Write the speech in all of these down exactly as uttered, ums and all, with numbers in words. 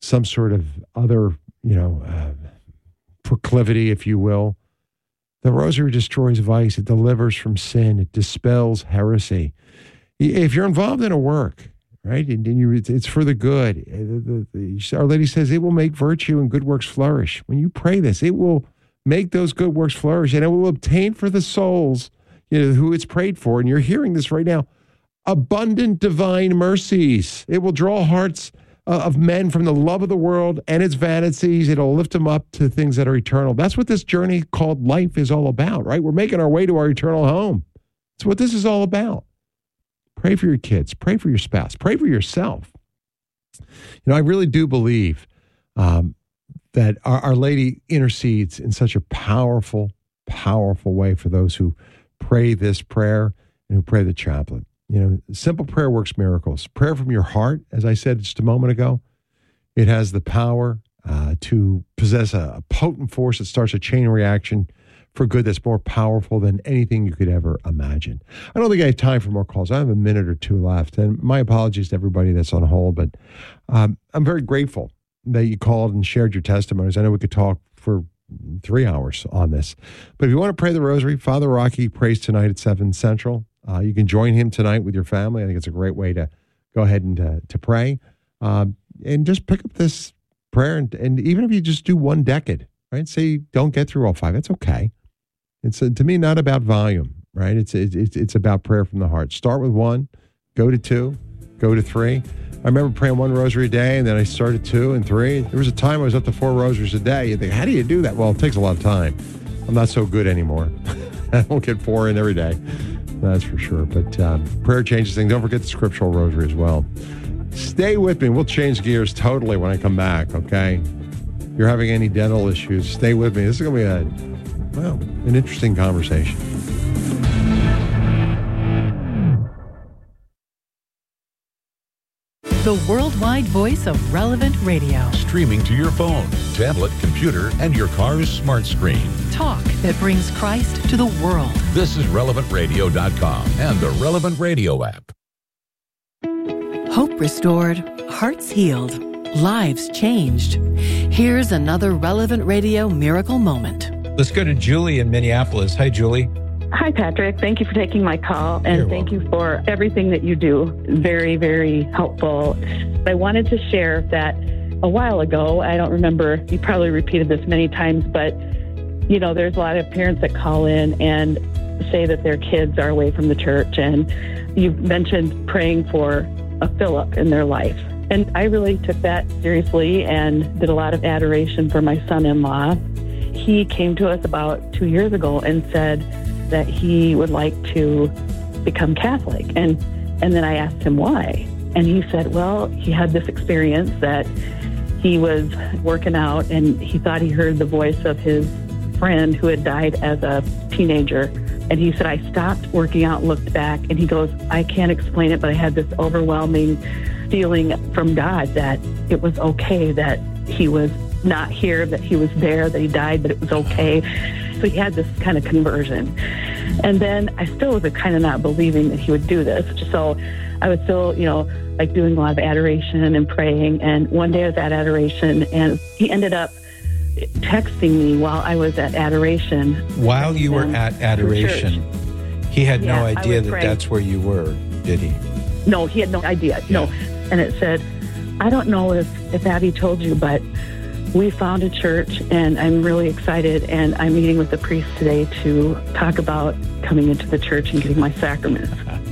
some sort of other, you know, uh, proclivity, if you will. The rosary destroys vice. It delivers from sin. It dispels heresy. If you're involved in a work, right, and you, it's for the good. The, the, the, Our Lady says it will make virtue and good works flourish. When you pray this, it will make those good works flourish, and it will obtain for the souls, you know, who it's prayed for. And you're hearing this right now. Abundant divine mercies. It will draw hearts uh, of men from the love of the world and its vanities. It'll lift them up to things that are eternal. That's what this journey called life is all about, right? We're making our way to our eternal home. That's what this is all about. Pray for your kids. Pray for your spouse. Pray for yourself. You know, I really do believe um, that our, our Lady intercedes in such a powerful, powerful way for those who pray this prayer and who pray the chaplet. You know, simple prayer works miracles. Prayer from your heart, as I said just a moment ago, it has the power uh, to possess a, a potent force that starts a chain reaction for good that's more powerful than anything you could ever imagine. I don't think I have time for more calls. I have a minute or two left, and my apologies to everybody that's on hold, but um, I'm very grateful that you called and shared your testimonies. I know we could talk for three hours on this, but if you want to pray the rosary, Father Rocky prays tonight at seven Central. Uh, you can join him tonight with your family. I think it's a great way to go ahead and uh, to pray. Um, and just pick up this prayer. And, and even if you just do one decade, right? Say you don't get through all five. That's okay. It's, uh, to me, not about volume, right? It's, it's, it's about prayer from the heart. Start with one, go to two, go to three. I remember praying one rosary a day, and then I started two and three. There was a time I was up to four rosaries a day. You think, how do you do that? Well, it takes a lot of time. I'm not so good anymore. I don't get four in every day. That's for sure. But um, prayer changes things. Don't forget the scriptural rosary as well. Stay with me. We'll change gears totally when I come back, okay? If you're having any dental issues, stay with me. This is going to be a, well, an interesting conversation. The worldwide voice of Relevant Radio. Streaming to your phone, tablet, computer, and your car's smart screen. Talk that brings Christ to the world. This is relevant radio dot com and the Relevant Radio app. Hope restored, hearts healed, lives changed. Here's another Relevant Radio miracle moment. Let's go to Julie in Minneapolis. Hi, Julie. Hi, Patrick. Thank you for taking my call, and You're thank welcome. you for everything that you do. Very, very helpful. I wanted to share that a while ago, I don't remember, you probably repeated this many times, but, you know, there's a lot of parents that call in and say that their kids are away from the church, and you mentioned praying for a Philip in their life. And I really took that seriously and did a lot of adoration for my son-in-law. He came to us about two years ago and said that he would like to become Catholic. And and then I asked him why. And he said, well, he had this experience that he was working out and he thought he heard the voice of his friend who had died as a teenager. And he said, I stopped working out, looked back, and he goes, I can't explain it, but I had this overwhelming feeling from God that it was okay that he was not here, that he was there, that he died, but it was okay. So he had this kind of conversion. And then I still was kind of not believing that he would do this. So I was still, you know, like doing a lot of adoration and praying. And one day I was at adoration and he ended up texting me while I was at adoration. While you were at adoration, he had Yeah, no I idea was that praying. that's where you were, did he? No, he had no idea. Yeah. No. And it said, I don't know if, if Abby told you, but we found a church and I'm really excited. And I'm meeting with the priest today to talk about coming into the church and getting my sacraments.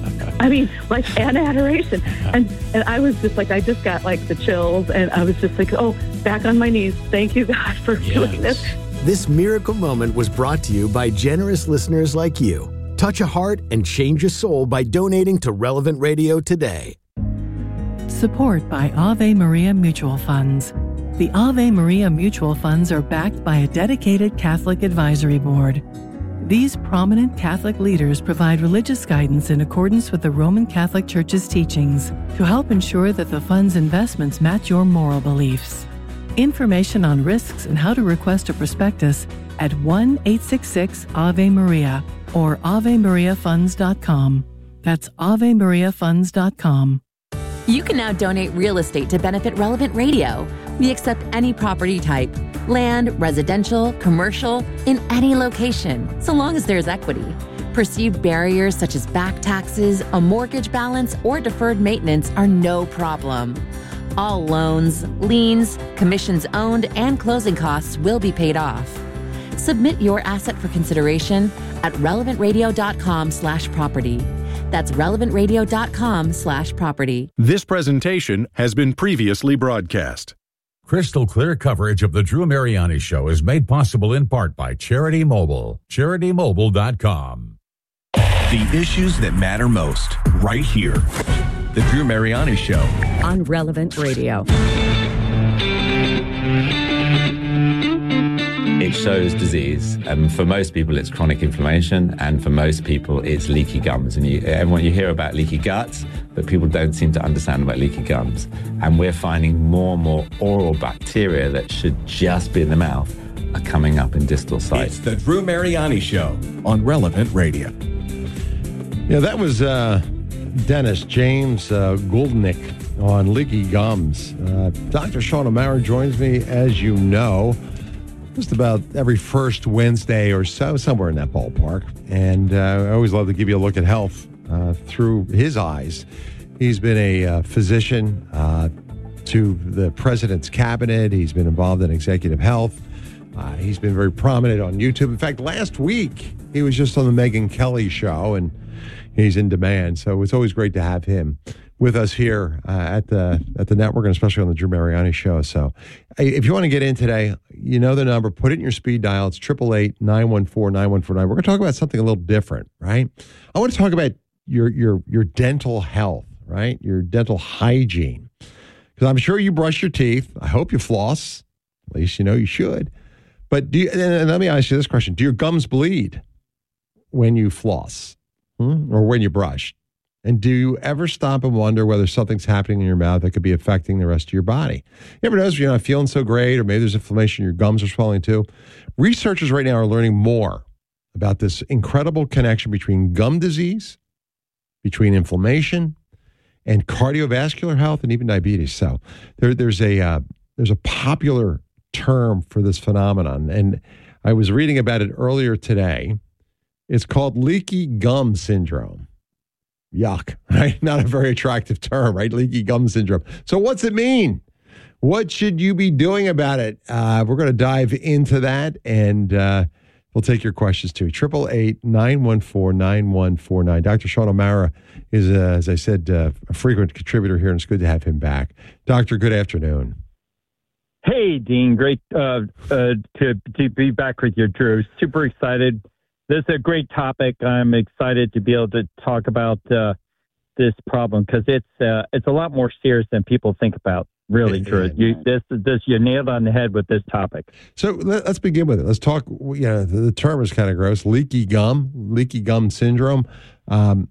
I mean, like, and adoration. And and I was just like, I just got like the chills and I was just like, oh, back on my knees. Thank you, God, for Yes. doing this. This miracle moment was brought to you by generous listeners like you. Touch a heart and change a soul by donating to Relevant Radio today. Support by Ave Maria Mutual Funds. The Ave Maria Mutual Funds are backed by a dedicated Catholic advisory board. These prominent Catholic leaders provide religious guidance in accordance with the Roman Catholic Church's teachings to help ensure that the fund's investments match your moral beliefs. Information on risks and how to request a prospectus at one eight six six Ave Maria or ave maria funds dot com. That's ave maria funds dot com. You can now donate real estate to benefit Relevant Radio. We accept any property type, land, residential, commercial, in any location, so long as there's equity. Perceived barriers such as back taxes, a mortgage balance, or deferred maintenance are no problem. All loans, liens, commissions owned, and closing costs will be paid off. Submit your asset for consideration at relevantradio.com slash property. That's relevantradio.com slash property. This presentation has been previously broadcast. Crystal clear coverage of the Drew Mariani Show is made possible in part by Charity Mobile. charity mobile dot com. The issues that matter most, right here. The Drew Mariani Show on Relevant Radio. It shows disease, and for most people it's chronic inflammation, and for most people it's leaky gums. And you, everyone you hear about leaky guts, but people don't seem to understand about leaky gums. And we're finding more and more oral bacteria that should just be in the mouth are coming up in distal sites. It's the Drew Mariani Show on Relevant Radio. Yeah, that was uh, Dennis James uh, Goldnick on leaky gums. Uh, Doctor Sean O'Mara joins me, as you know, just about every first Wednesday or so, somewhere in that ballpark. And uh, I always love to give you a look at health uh, through his eyes. He's been a uh, physician uh, to the president's cabinet. He's been involved in executive health. Uh, he's been very prominent on YouTube. In fact, last week, he was just on the Megyn Kelly show, and he's in demand. So it's always great to have him with us here uh, at the at the network, and especially on the Drew Mariani Show. So if you want to get in today, you know the number. Put it in your speed dial. It's eight eight eight, nine one four, nine one four nine. We're going to talk about something a little different, right? I want to talk about your your your dental health, right? Your dental hygiene. Because I'm sure you brush your teeth. I hope you floss. At least you know you should. But do you, and let me ask you this question. Do your gums bleed when you floss hmm? or when you brush? And do you ever stop and wonder whether something's happening in your mouth that could be affecting the rest of your body? You ever notice you're not feeling so great, or maybe there's inflammation, your gums are swelling too? Researchers right now are learning more about this incredible connection between gum disease, between inflammation, and cardiovascular health, and even diabetes. So there, there's a uh, there's a popular term for this phenomenon, and I was reading about it earlier today. It's called leaky gum syndrome. Yuck, right? Not a very attractive term, right? Leaky gum syndrome. So what's it mean? What should you be doing about it? Uh, we're going to dive into that, and uh, we'll take your questions too. eight eight eight, nine one four, nine one four nine. Doctor Sean O'Mara is, uh, as I said, uh, a frequent contributor here, and it's good to have him back. Doctor, good afternoon. Hey, Dean. Great uh, uh, to, to be back with you, Drew. Super excited. This is a great topic. I'm excited to be able to talk about uh, this problem because it's uh, it's a lot more serious than people think about. Really, Drew. You, this this you nailed on the head with this topic. So let, let's begin with it. Let's talk. You know, the, the term is kind of gross. Leaky gum, leaky gum syndrome. Um,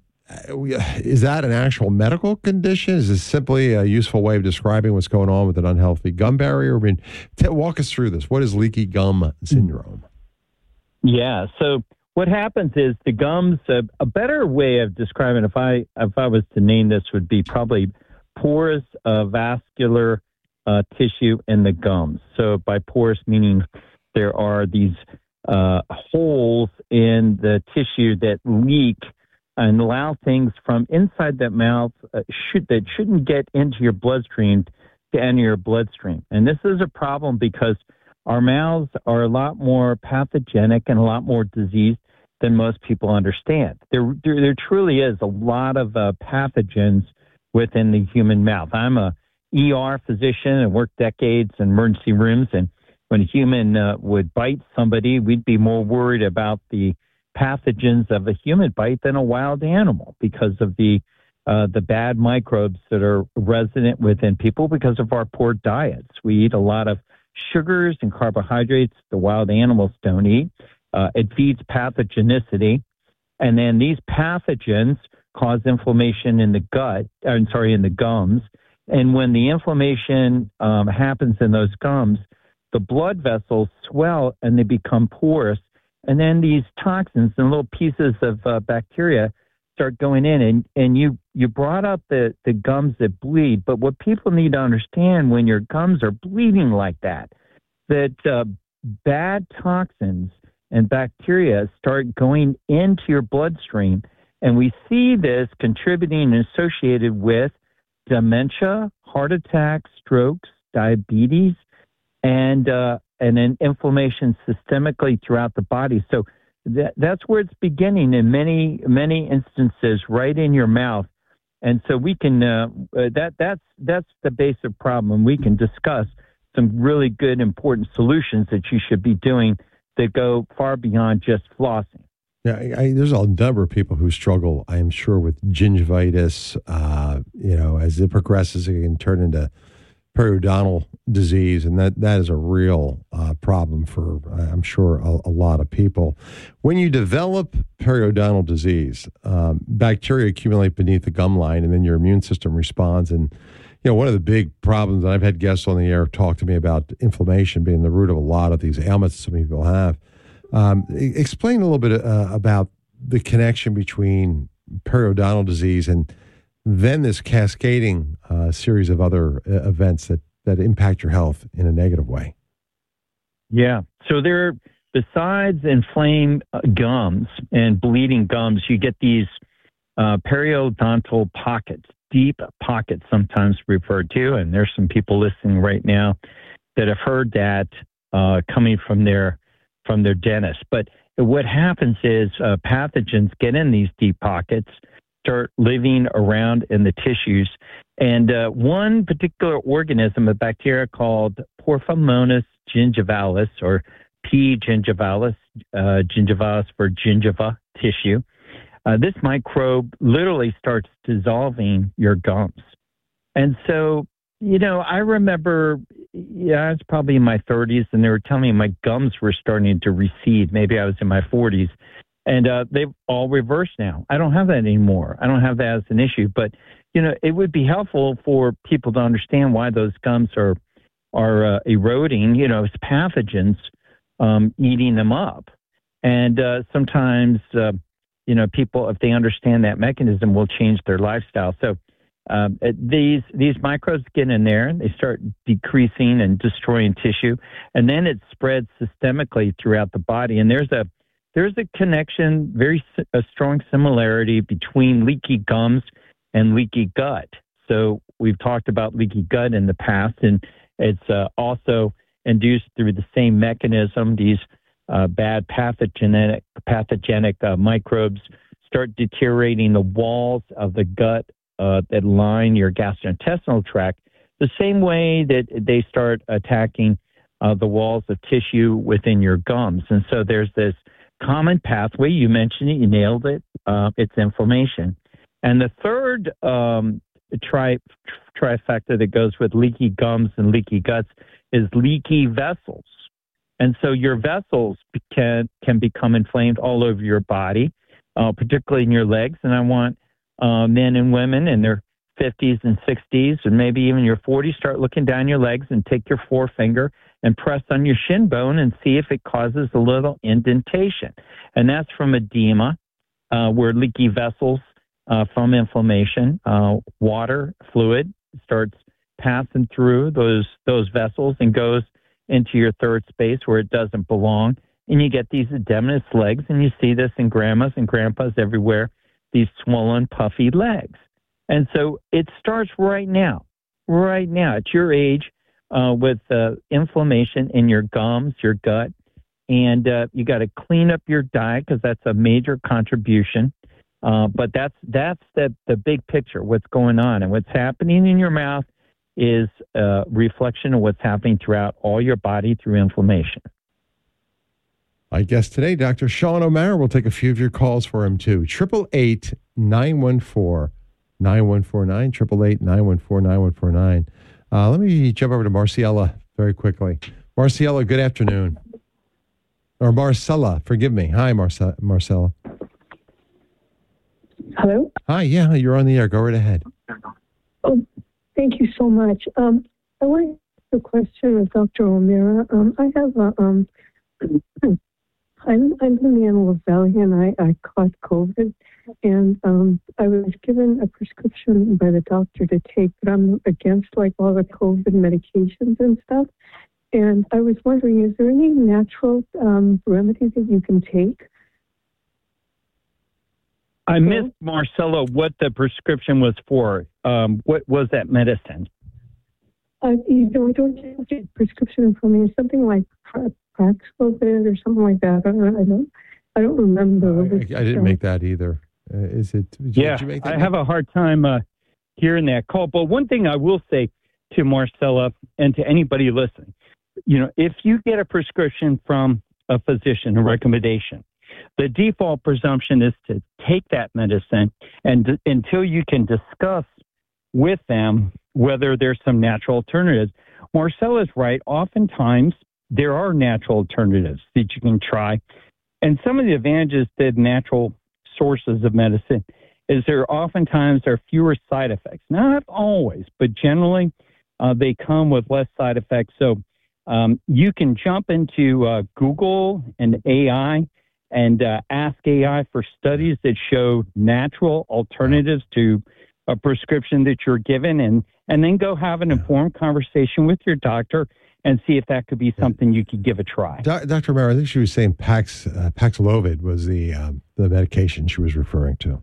is that an actual medical condition? Is this simply a useful way of describing what's going on with an unhealthy gum barrier? I mean, t- walk us through this. What is leaky gum syndrome? Yeah. So. What happens is the gums, uh, a better way of describing if I if I was to name this would be probably porous uh, vascular uh, tissue in the gums. So by porous meaning there are these uh, holes in the tissue that leak and allow things from inside that mouth uh, should, that shouldn't get into your bloodstream to enter your bloodstream. And this is a problem because our mouths are a lot more pathogenic and a lot more diseased than most people understand. There, there, there truly is a lot of uh, pathogens within the human mouth. I'm a E R physician and worked decades in emergency rooms, and when a human uh, would bite somebody, we'd be more worried about the pathogens of a human bite than a wild animal because of the uh, the bad microbes that are resident within people because of our poor diets. We eat a lot of sugars and carbohydrates the wild animals don't eat. Uh, it feeds pathogenicity, and then these pathogens cause inflammation in the gut. I'm sorry, in the gums. And when the inflammation um, happens in those gums, the blood vessels swell and they become porous. And then these toxins and little pieces of uh, bacteria start going in, and, and you you brought up the, the gums that bleed, but what people need to understand when your gums are bleeding like that, that uh, bad toxins and bacteria start going into your bloodstream. And we see this contributing and associated with dementia, heart attacks, strokes, diabetes, and uh, and then inflammation systemically throughout the body. So that, that's where it's beginning in many, many instances, right in your mouth. And so we can, uh, that that's that's the basic problem. We can discuss some really good, important solutions that you should be doing that go far beyond just flossing. Yeah, I, I, there's a number of people who struggle, I am sure, with gingivitis. Uh, you know, as it progresses, it can turn into periodontal disease, and that, that is a real uh, problem for, I'm sure, a, a lot of people. When you develop periodontal disease, um, bacteria accumulate beneath the gum line, and then your immune system responds. And, you know, one of the big problems, and I've had guests on the air talk to me about inflammation being the root of a lot of these ailments some people have. Um, explain a little bit uh, about the connection between periodontal disease and then this cascading uh, series of other uh, events that, that impact your health in a negative way. Yeah. So there, besides inflamed uh, gums and bleeding gums, you get these uh, periodontal pockets, deep pockets sometimes referred to. And there's some people listening right now that have heard that uh, coming from their from their dentist. But what happens is uh, pathogens get in these deep pockets, start living around in the tissues. And uh, one particular organism, a bacteria called Porphyromonas gingivalis, or P. gingivalis, uh, gingivalis for gingiva tissue, uh, this microbe literally starts dissolving your gums. And so, you know, I remember, yeah, I was probably in my thirties, and they were telling me my gums were starting to recede. Maybe I was in my forties. And uh, they've all reversed now. I don't have that anymore. I don't have that as an issue. But, you know, it would be helpful for people to understand why those gums are are uh, eroding. You know, it's pathogens um, eating them up. And uh, sometimes, uh, you know, people, if they understand that mechanism, will change their lifestyle. So um, these these microbes get in there, and they start decreasing and destroying tissue. And then it spreads systemically throughout the body. And there's a There's a connection, very a strong similarity between leaky gums and leaky gut. So we've talked about leaky gut in the past, and it's uh, also induced through the same mechanism. These uh, bad pathogenic pathogenic uh, microbes start deteriorating the walls of the gut uh, that line your gastrointestinal tract, the same way that they start attacking uh, the walls of tissue within your gums. And so there's this common pathway. You mentioned it. You nailed it. Uh, it's inflammation. And the third um, tri- trifecta that goes with leaky gums and leaky guts is leaky vessels. And so your vessels can, can become inflamed all over your body, uh, particularly in your legs. And I want uh, men and women in their fifties and sixties, and maybe even your forties, start looking down your legs and take your forefinger and press on your shin bone and see if it causes a little indentation. And that's from edema, uh, where leaky vessels uh, from inflammation, uh, water, fluid starts passing through those those vessels and goes into your third space where it doesn't belong. And you get these edematous legs, and you see this in grandmas and grandpas everywhere, these swollen, puffy legs. And so it starts right now, right now at your age, uh, with uh, inflammation in your gums, your gut. And uh, you got to clean up your diet, because that's a major contribution. Uh, but that's that's the, the big picture, what's going on. And what's happening in your mouth is a reflection of what's happening throughout all your body through inflammation. My guest today, Doctor Sean O'Mara. We'll take a few of your calls for him, too. eight eight eight, nine one four, nine one four nine, eight eight eight, nine one four, nine one four nine. Uh, let me jump over to Marciella very quickly. Marciella, good afternoon. Or Marcella, forgive me. Hi, Marce- Marcella. Hello? Hi, yeah, you're on the air. Go right ahead. Oh, thank you so much. Um, I want to ask a question of Doctor O'Mara. Um, I have a um, I'm, I'm from the Antelope Valley, and I, I caught COVID, and um, I was given a prescription by the doctor to take, but I'm against like all the COVID medications and stuff. And I was wondering, is there any natural um, remedy that you can take? I missed, Marcella, what the prescription was for. Um, what was that medicine? Uh, you know, I don't have a prescription for me. It's something like Paxlovid or something like that. I don't, I don't, I don't remember. Uh, I, I didn't make that either. Uh, is it? Did you, yeah, did you make that I have a hard time uh, hearing that call. But one thing I will say to Marcella and to anybody listening, you know, if you get a prescription from a physician, a recommendation, the default presumption is to take that medicine and d- until you can discuss with them whether there's some natural alternatives. Marcella's right. Oftentimes, there are natural alternatives that you can try. And some of the advantages to natural sources of medicine is there oftentimes are fewer side effects. Not always, but generally, uh, they come with less side effects. So um, you can jump into uh, Google and A I and uh, ask A I for studies that show natural alternatives to a prescription that you're given, and, and then go have an informed conversation with your doctor and see if that could be something you could give a try. Do- Doctor Romero, I think she was saying Pax, uh, Paxlovid was the um, the medication she was referring to.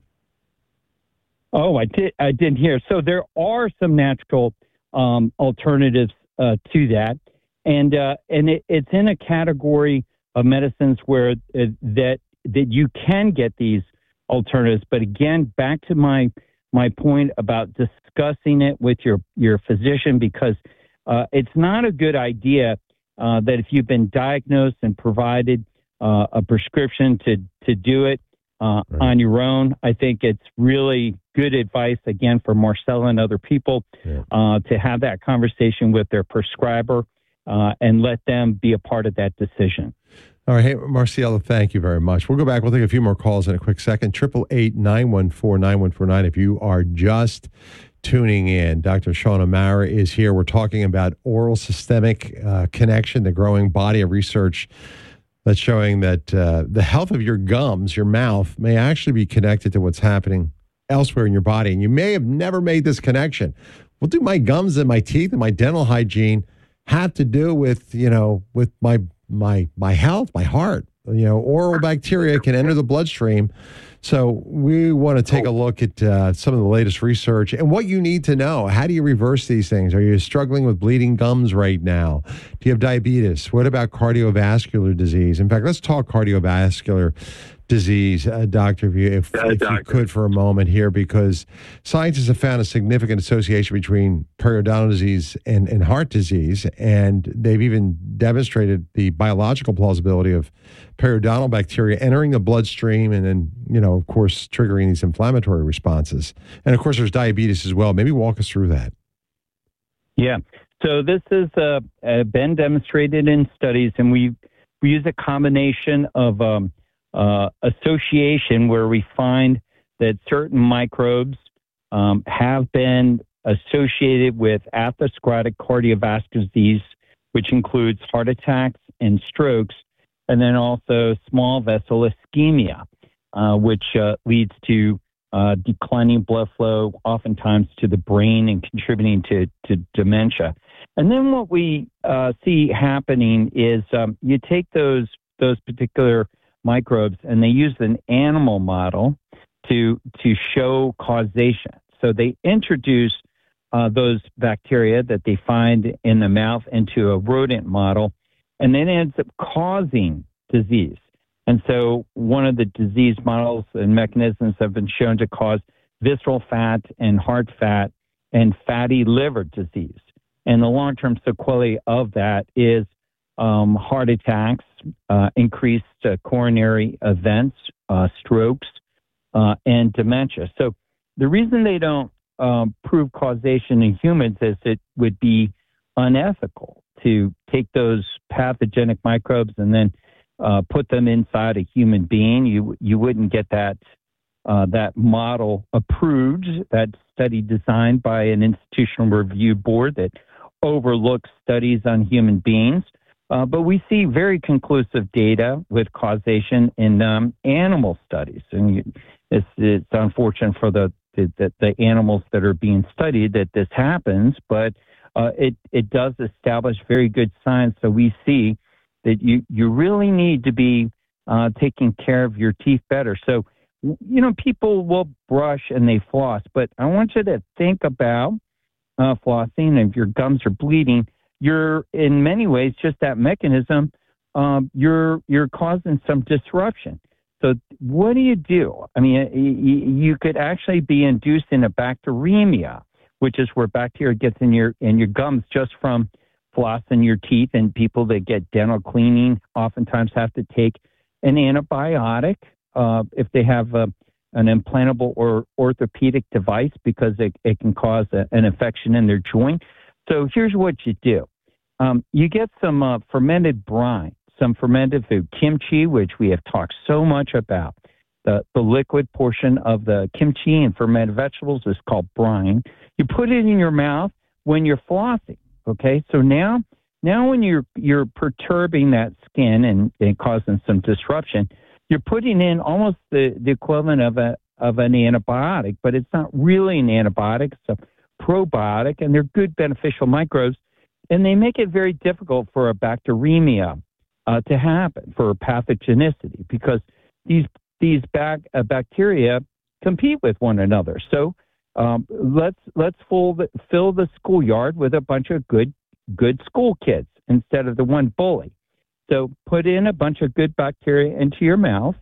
Oh, I did. I didn't hear. So there are some natural um, alternatives uh, to that, and uh, and it, it's in a category of medicines where uh, that that you can get these alternatives. But again, back to my my point about discussing it with your your physician, because uh, it's not a good idea uh, that if you've been diagnosed and provided uh, a prescription to to do it uh, right. on your own. I think it's really good advice, again, for Marcella and other people yeah. uh, to have that conversation with their prescriber uh, and let them be a part of that decision. All right. Hey, Marcella, thank you very much. We'll go back. We'll take a few more calls in a quick second. eight eight eight, nine one four, nine one four nine. If you are just tuning in, Doctor Sean O'Mara is here. We're talking about oral systemic uh, connection, the growing body of research that's showing that uh, the health of your gums, your mouth, may actually be connected to what's happening elsewhere in your body. And you may have never made this connection. What do my gums and my teeth and my dental hygiene have to do with, you know, with my my my health, my heart? You know, oral bacteria can enter the bloodstream. So we want to take a look at uh, some of the latest research and what you need to know. How do you reverse these things? Are you struggling with bleeding gums right now? Do you have diabetes? What about cardiovascular disease? In fact, let's talk cardiovascular disease, uh, doctor, if, you, if, yeah, if doctor. you could for a moment here, because scientists have found a significant association between periodontal disease and, and heart disease, and they've even demonstrated the biological plausibility of periodontal bacteria entering the bloodstream and then, you know, of course, triggering these inflammatory responses. And of course, there's diabetes as well. Maybe walk us through that. Yeah. So this has uh, uh, been demonstrated in studies, and we we use a combination of um, Uh, association where we find that certain microbes um, have been associated with atherosclerotic cardiovascular disease, which includes heart attacks and strokes, and then also small vessel ischemia, uh, which uh, leads to uh, declining blood flow, oftentimes to the brain and contributing to, to dementia. And then what we uh, see happening is um, you take those those particular microbes, and they use an animal model to to show causation. So they introduce uh, those bacteria that they find in the mouth into a rodent model, and then it ends up causing disease. And so one of the disease models and mechanisms have been shown to cause visceral fat and heart fat and fatty liver disease. And the long-term sequelae of that is um, heart attacks, uh, increased uh, coronary events, uh, strokes, uh, and dementia. So the reason they don't um, prove causation in humans is it would be unethical to take those pathogenic microbes and then uh, put them inside a human being. You you wouldn't get that uh, that model approved, that study designed by an institutional review board that overlooks studies on human beings. Uh, but we see very conclusive data with causation in um, animal studies. And you, it's, it's unfortunate for the, the, the animals that are being studied that this happens, but uh, it, it does establish very good science. So we see that you, you really need to be uh, taking care of your teeth better. So, you know, people will brush and they floss, but I want you to think about uh, flossing. And if your gums are bleeding, you're in many ways just that mechanism. Um, you're you're causing some disruption. So what do you do? I mean, you, you could actually be inducing a bacteremia, which is where bacteria gets in your in your gums just from flossing your teeth. And people that get dental cleaning oftentimes have to take an antibiotic uh, if they have a, an implantable or orthopedic device because it, it can cause a, an infection in their joint. So here's what you do. Um, you get some uh, fermented brine, some fermented food, kimchi, which we have talked so much about. The, the liquid portion of the kimchi and fermented vegetables is called brine. You put it in your mouth when you're flossing, okay? So now now when you're you're perturbing that skin and, and causing some disruption, you're putting in almost the, the equivalent of a of an antibiotic, but it's not really an antibiotic. It's a probiotic, and they're good beneficial microbes. And they make it very difficult for a bacteremia uh, to happen, for pathogenicity, because these these bac- uh, bacteria compete with one another. So um, let's let's fill the, fill the schoolyard with a bunch of good good school kids instead of the one bully. So put in a bunch of good bacteria into your mouth,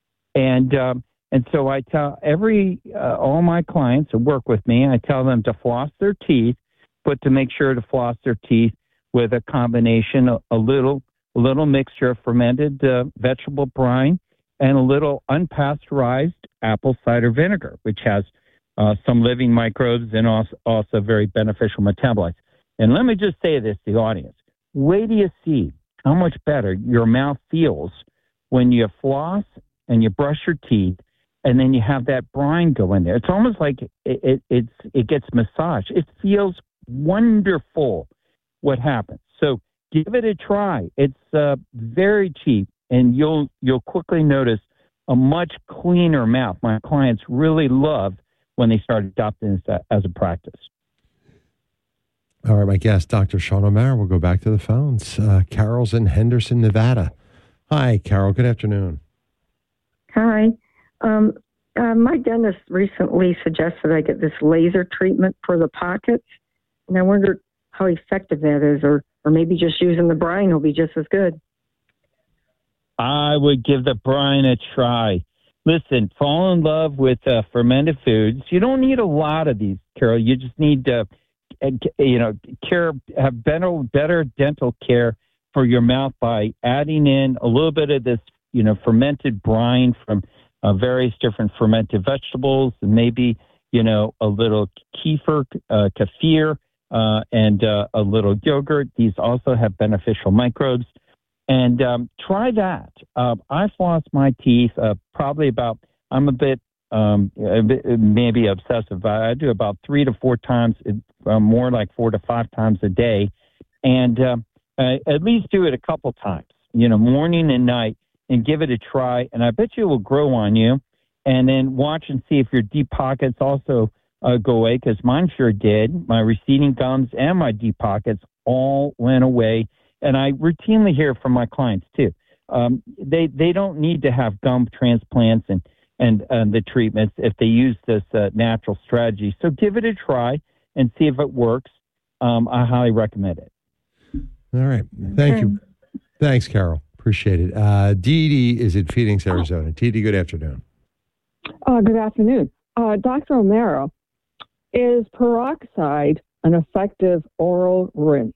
and um, and so I tell every uh, all my clients who work with me, I tell them to floss their teeth, but to make sure to floss their teeth with a combination, a, a little a little mixture of fermented uh, vegetable brine and a little unpasteurized apple cider vinegar, which has uh, some living microbes and also, also very beneficial metabolites. And let me just say this to the audience. Wait till you see how much better your mouth feels when you floss and you brush your teeth and then you have that brine go in there. It's almost like it, it, it's, it gets massaged. It feels wonderful what happens. So give it a try. It's uh, very cheap, and you'll you'll quickly notice a much cleaner mouth. My clients really love when they start adopting this as a practice. All right, my guest, Doctor Sean O'Mara. We'll go back to the phones. Uh, Carol's in Henderson, Nevada. Hi, Carol. Good afternoon. Hi. Um, uh, my dentist recently suggested I get this laser treatment for the pockets, and I wondered how effective that is, or, or maybe just using the brine will be just as good. I would give the brine a try. Listen, fall in love with uh, fermented foods. You don't need a lot of these, Carol. You just need to, uh, you know, care, have better, better dental care for your mouth by adding in a little bit of this, you know, fermented brine from uh, various different fermented vegetables, and maybe, you know, a little kefir, uh, kefir, uh, and uh, a little yogurt. These also have beneficial microbes. And um, try that. Uh, I floss my teeth uh, probably about, I'm a bit, um, a bit maybe obsessive. I do about three to four times, uh, more like four to five times a day. And uh, I at least do it a couple times, you know, morning and night, and give it a try. And I bet you it will grow on you. And then watch and see if your deep pockets also uh, go away, because mine sure did. My receding gums and my deep pockets all went away. And I routinely hear from my clients, too. Um, they they don't need to have gum transplants and, and, and the treatments if they use this uh, natural strategy. So give it a try and see if it works. Um, I highly recommend it. All right. Thank you. Thanks, Carol. Appreciate it. Uh, Dee Dee is in Phoenix, Arizona. Dee Dee, good afternoon. Uh, good afternoon. Uh, Doctor O'Mara, is peroxide an effective oral rinse?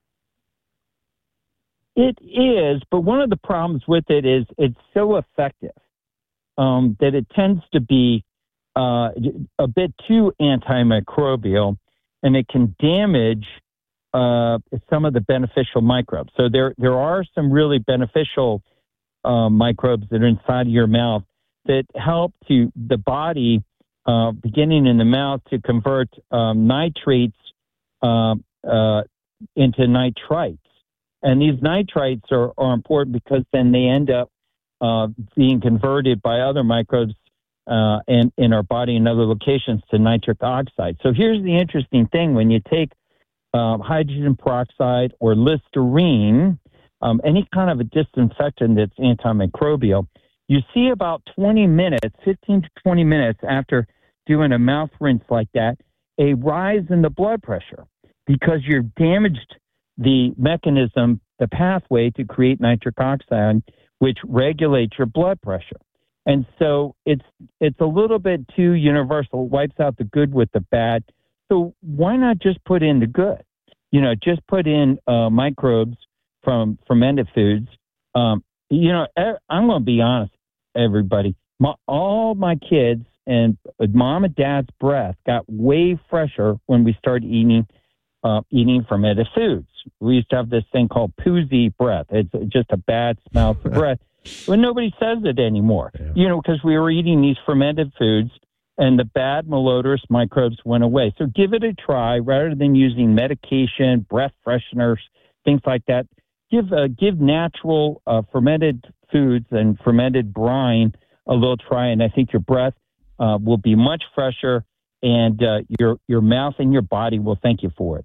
It is, but one of the problems with it is it's so effective um, that it tends to be uh, a bit too antimicrobial, and it can damage uh, some of the beneficial microbes. So there, there are some really beneficial uh, microbes that are inside of your mouth that help to the body, uh, beginning in the mouth, to convert um, nitrates uh, uh, into nitrites. And these nitrites are, are important because then they end up uh, being converted by other microbes uh, in, in our body in other locations to nitric oxide. So here's the interesting thing. When you take uh, hydrogen peroxide or Listerine, um, any kind of a disinfectant that's antimicrobial, you see about twenty minutes, fifteen to twenty minutes after doing a mouth rinse like that, a rise in the blood pressure because you've damaged the mechanism, the pathway to create nitric oxide, which regulates your blood pressure. And so it's it's a little bit too universal. It wipes out the good with the bad. So why not just put in the good? You know, just put in uh, microbes from fermented foods. Um, you know, I'm going to be honest, everybody. My, all my kids and mom and dad's breath got way fresher when we started eating uh, eating fermented foods. We used to have this thing called poozy breath. It's just a bad smell to breath. But nobody says it anymore, yeah. you know, because we were eating these fermented foods and the bad malodorous microbes went away. So give it a try rather than using medication, breath fresheners, things like that. Give uh, give natural uh, fermented foods and fermented brine a little try, and I think your breath uh, will be much fresher, and uh, your your mouth and your body will thank you for it.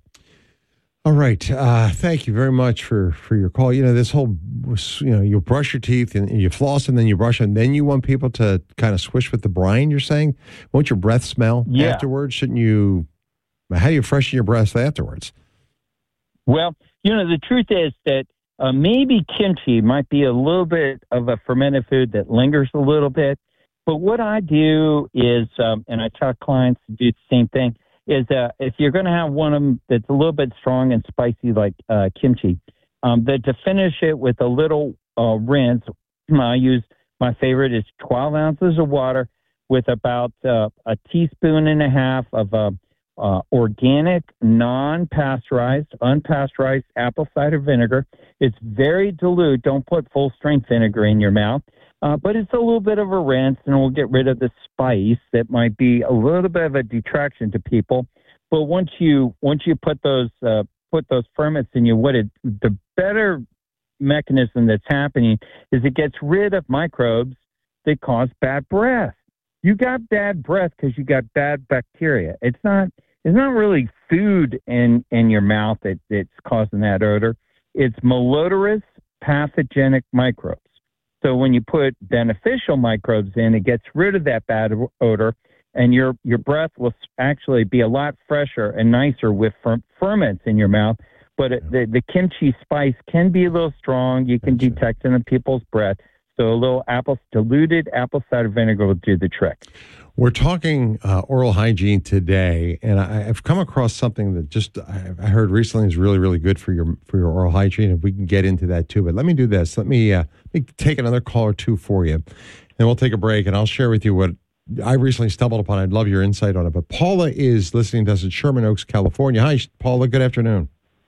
All right. Uh, thank you very much for, for your call. You know, this whole, you know, you brush your teeth and you floss and then you brush and then you want people to kind of swish with the brine, you're saying? Won't your breath smell yeah. afterwards? Shouldn't you, how do you freshen your breath afterwards? Well, you know, the truth is that uh, maybe kimchi might be a little bit of a fermented food that lingers a little bit. But what I do is, um, and I tell clients to do the same thing, is uh, if you're going to have one of them that's a little bit strong and spicy like uh, kimchi, um, that to finish it with a little uh, rinse, I use, my favorite is twelve ounces of water with about uh, a teaspoon and a half of uh, uh, organic, non-pasteurized, unpasteurized apple cider vinegar. It's very dilute. Don't put full-strength vinegar in your mouth. Uh, but it's a little bit of a rinse, and we'll get rid of the spice that might be a little bit of a detraction to people. But once you once you put those uh, put those ferments in you, what it the better mechanism that's happening is it gets rid of microbes that cause bad breath. You got bad breath because you got bad bacteria. It's not it's not really food in in your mouth that, that's causing that odor. It's malodorous pathogenic microbes. So when you put beneficial microbes in, it gets rid of that bad odor, and your your breath will actually be a lot fresher and nicer with fer- ferments in your mouth. But it, the, the kimchi spice can be a little strong. You can detect it in people's breath. So a little apple diluted apple cider vinegar will do the trick. We're talking uh, oral hygiene today, and I, I've come across something that just I, I heard recently is really, really good for your for your oral hygiene. If we can get into that too, but let me do this. Let me, uh, let me take another call or two for you, and we'll take a break, and I'll share with you what I recently stumbled upon. I'd love your insight on it. But Paula is listening to us in Sherman Oaks, California. Hi, Paula. Good afternoon.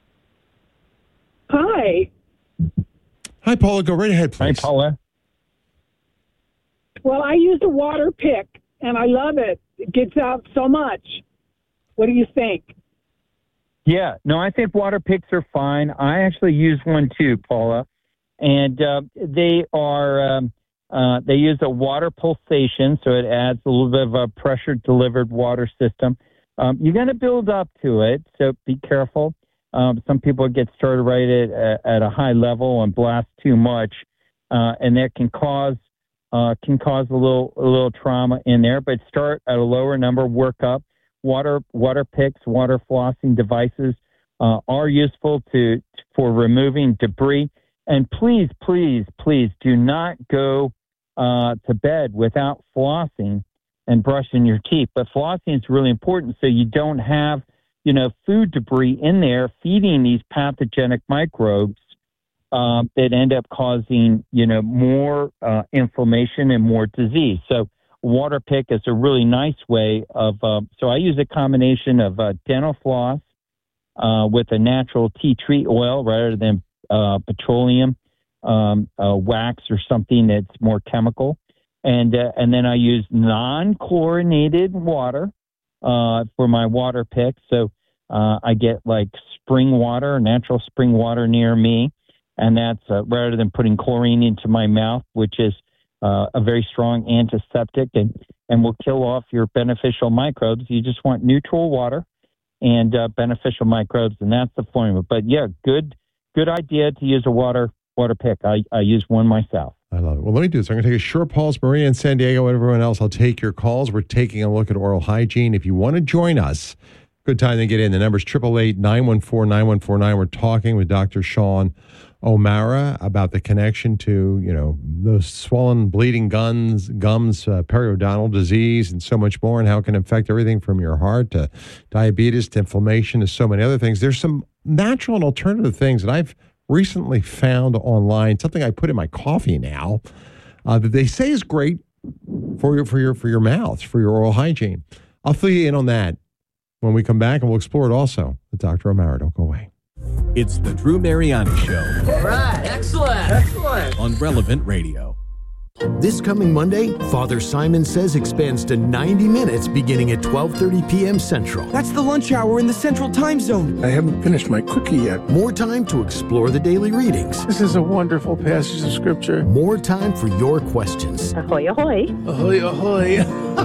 Hi. Hi, Paula. Go right ahead, please. Hi, Paula. Well, I use a water pick, and I love it. It gets out so much. What do you think? Yeah, no, I think water picks are fine. I actually use one too, Paula, and uh, they are um, uh, they use a water pulsation, so it adds a little bit of a pressure delivered water system. Um, you're going to build up to it, so be careful. Um, some people get started right at, at a high level and blast too much, uh, and that can cause uh, can cause a little a little trauma in there. But start at a lower number, work up. Water water picks, water flossing devices uh, are useful to for removing debris. And please, please, please do not go uh, to bed without flossing and brushing your teeth. But flossing is really important so you don't have, you know, food debris in there feeding these pathogenic microbes um, that end up causing, you know, more uh, inflammation and more disease. So water pick is a really nice way of, uh, so I use a combination of uh, dental floss uh, with a natural tea tree oil rather than uh, petroleum um, uh, wax or something that's more chemical. And uh, and then I use non-chlorinated water uh, for my water pick. So uh, I get like spring water, natural spring water near me. and that's uh, rather than putting chlorine into my mouth, which is uh, a very strong antiseptic and, and will kill off your beneficial microbes. You just want neutral water and uh, beneficial microbes, and that's the formula. But yeah, good good idea to use a water water pick. I, I use one myself. I love it. Well, let me do this. I'm going to take a short pause. Maria in San Diego, everyone else, I'll take your calls. We're taking a look at oral hygiene. If you want to join us, good time to get in. The number's eight eight eight, nine one four, nine one four nine. We're talking with Doctor Sean O'Mara about the connection to, you know, those swollen, bleeding gums, gums, uh, periodontal disease, and so much more, and how it can affect everything from your heart to diabetes to inflammation to so many other things. There's some natural and alternative things that I've recently found online, something I put in my coffee now, uh, that they say is great for your for your for your mouth, for your oral hygiene. I'll fill you in on that when we come back, and we'll explore it also with Doctor O'Mara. Don't go away. It's the Drew Mariani Show. All right, excellent, excellent. On Relevant Radio. This coming Monday, Father Simon Says expands to ninety minutes beginning at twelve thirty p.m. Central. That's the lunch hour in the Central Time Zone. I haven't finished my cookie yet. More time to explore the daily readings. This is a wonderful passage of Scripture. More time for your questions. Ahoy, ahoy. Ahoy, ahoy.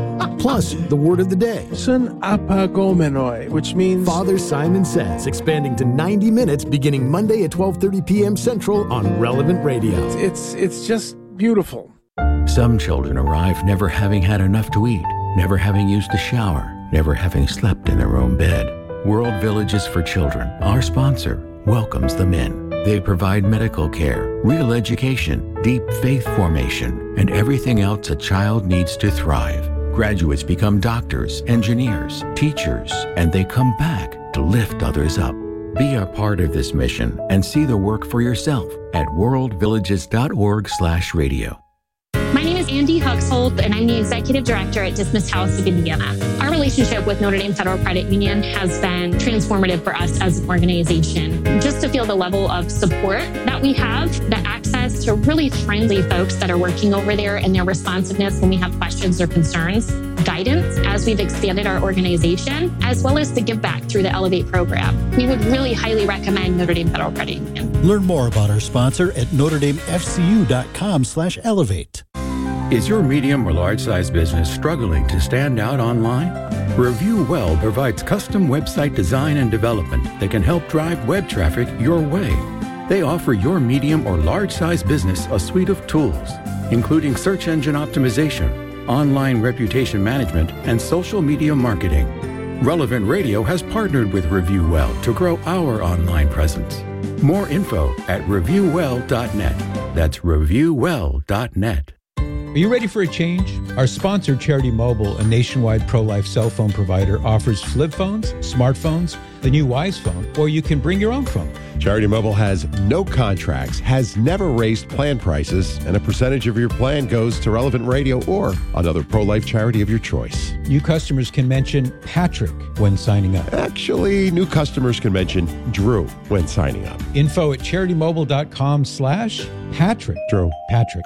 Plus, the word of the day. Sun apagomenoi, which means... Father Simon Says, expanding to ninety minutes beginning Monday at twelve thirty p.m. Central on Relevant Radio. It's, it's just beautiful. Some children arrive never having had enough to eat, never having used a shower, never having slept in their own bed. World Villages for Children, our sponsor, welcomes them in. They provide medical care, real education, deep faith formation, and everything else a child needs to thrive. Graduates become doctors, engineers, teachers, and they come back to lift others up. Be a part of this mission and see the work for yourself at worldvillages.org slash radio. My name is Andy Huxhold, and I'm the Executive Director at Dismiss House of Indiana. Our relationship with Notre Dame Federal Credit Union has been transformative for us as an organization. Just to feel the level of support that we have, the access to really friendly folks that are working over there, and their responsiveness when we have questions or concerns, guidance as we've expanded our organization, as well as the give back through the Elevate program. We would really highly recommend Notre Dame Federal Credit Union. Learn more about our sponsor at notredamefcu.com slash elevate. Is your medium or large-sized business struggling to stand out online? Review Well provides custom website design and development that can help drive web traffic your way. They offer your medium or large-sized business a suite of tools, including search engine optimization, online reputation management, and social media marketing. Relevant Radio has partnered with Review Well to grow our online presence. More info at review well dot net. That's review well dot net. Are you ready for a change? Our sponsor, Charity Mobile, a nationwide pro-life cell phone provider, offers flip phones, smartphones, the new Wise phone, or you can bring your own phone. Charity Mobile has no contracts, has never raised plan prices, and a percentage of your plan goes to Relevant Radio or another pro-life charity of your choice. New customers can mention Patrick when signing up. Actually, new customers can mention Drew when signing up. Info at CharityMobile.com slash Patrick. Drew. Patrick.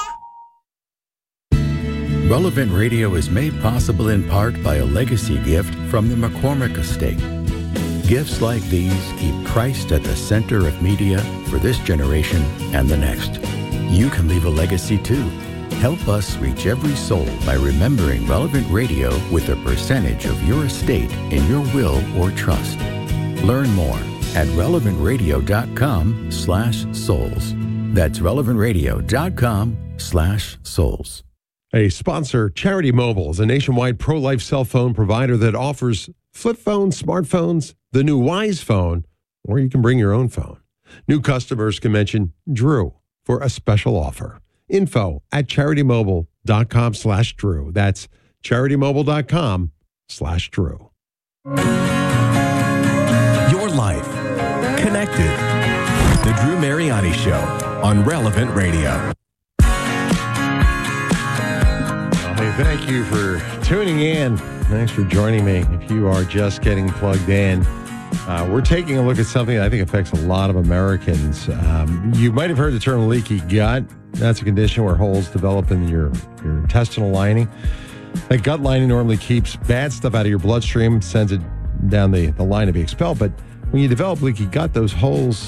Relevant Radio is made possible in part by a legacy gift from the McCormick Estate. Gifts like these keep Christ at the center of media for this generation and the next. You can leave a legacy too. Help us reach every soul by remembering Relevant Radio with a percentage of your estate in your will or trust. Learn more at relevantradio.com slash souls. That's relevantradio.com slash souls. A sponsor, Charity Mobile, is a nationwide pro-life cell phone provider that offers flip phones, smartphones, the new Wise phone, or you can bring your own phone. New customers can mention Drew for a special offer. Info at CharityMobile.com slash Drew. That's CharityMobile.com slash Drew. Your life connected. The Drew Mariani Show on Relevant Radio. Thank you for tuning in. Thanks for joining me. If you are just getting plugged in, uh, we're taking a look at something that I think affects a lot of Americans. Um, you might have heard the term leaky gut. That's a condition where holes develop in your, your intestinal lining. That gut lining normally keeps bad stuff out of your bloodstream, sends it down the, the line to be expelled. But when you develop leaky gut, those holes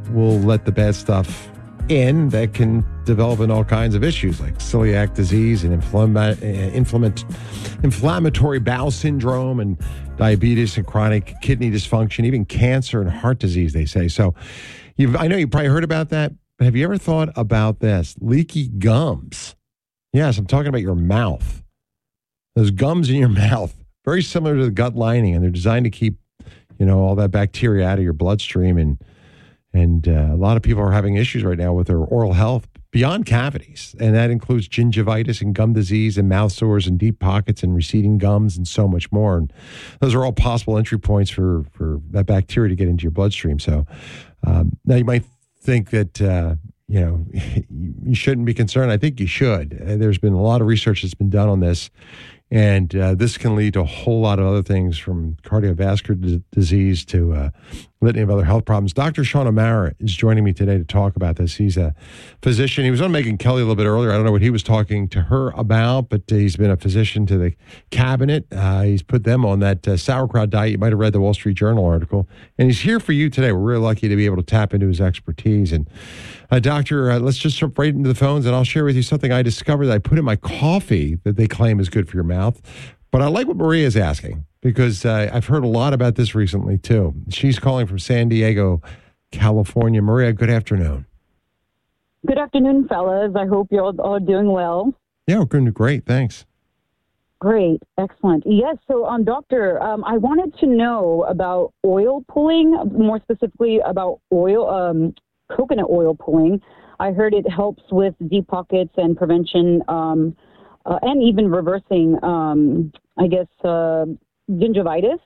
will let the bad stuff in that can develop in all kinds of issues like celiac disease and inflama- inflammatory inflammatory bowel syndrome and diabetes and chronic kidney dysfunction, even cancer and heart disease, they say. So you've, I know you've probably heard about that, but have you ever thought about this? Leaky gums. Yes, I'm talking about your mouth. Those gums in your mouth, very similar to the gut lining, and they're designed to keep, you know, all that bacteria out of your bloodstream. And And uh, a lot of people are having issues right now with their oral health beyond cavities. And that includes gingivitis and gum disease and mouth sores and deep pockets and receding gums and so much more. And those are all possible entry points for, for that bacteria to get into your bloodstream. So um, now you might think that, uh, you know, you shouldn't be concerned. I think you should. There's been a lot of research that's been done on this. And uh, this can lead to a whole lot of other things, from cardiovascular d- disease to uh, litany of other health problems. Doctor Sean O'Mara is joining me today to talk about this. He's a physician. He was on Megyn Kelly a little bit earlier. I don't know what he was talking to her about, but uh, he's been a physician to the cabinet. Uh, he's put them on that uh, sauerkraut diet. You might have read the Wall Street Journal article. And he's here for you today. We're really lucky to be able to tap into his expertise. And uh, Doctor, uh, let's just jump right into the phones, and I'll share with you something I discovered that I put in my coffee that they claim is good for your mouth. But I like what Maria is asking, because uh, I've heard a lot about this recently, too. She's calling from San Diego, California. Maria, good afternoon. Good afternoon, fellas. I hope you're all, all doing well. Yeah, we're doing great. Thanks. Great. Excellent. Yes. So, um, doctor, um, I wanted to know about oil pulling, more specifically about oil, um, coconut oil pulling. I heard it helps with deep pockets and prevention, um, uh, and even reversing, um, I guess, uh, gingivitis.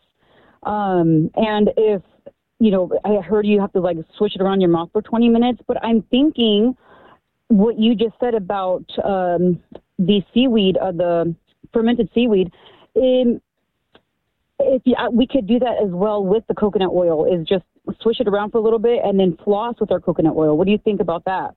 Um, and if, you know, I heard you have to like swish it around your mouth for twenty minutes, but I'm thinking what you just said about um, the seaweed, uh, the fermented seaweed, um, if you, uh, we could do that as well with the coconut oil, is just swish it around for a little bit and then floss with our coconut oil. What do you think about that?